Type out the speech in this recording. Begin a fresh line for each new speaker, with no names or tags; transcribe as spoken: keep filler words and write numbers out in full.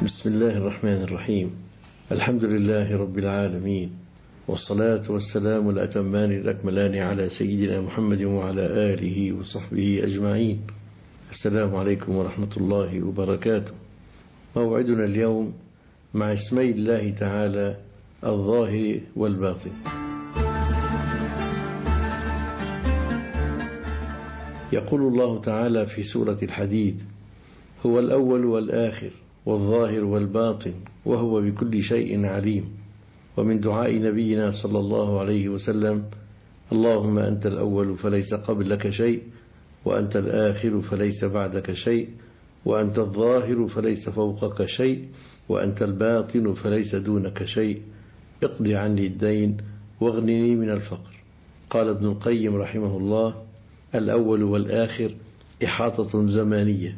بسم الله الرحمن الرحيم. الحمد لله رب العالمين، والصلاة والسلام الأتمان الأكملان على سيدنا محمد وعلى آله وصحبه أجمعين. السلام عليكم ورحمة الله وبركاته. موعدنا اليوم مع اسمي الله تعالى الظاهر والباطن. يقول الله تعالى في سورة الحديد: هو الأول والآخر والظاهر والباطن وهو بكل شيء عليم. ومن دعاء نبينا صلى الله عليه وسلم: اللهم أنت الأول فليس قبلك شيء، وأنت الآخر فليس بعدك شيء، وأنت الظاهر فليس فوقك شيء، وأنت الباطن فليس دونك شيء، اقض عني الدين واغنني من الفقر. قال ابن القيم رحمه الله: الأول والآخر إحاطة زمانية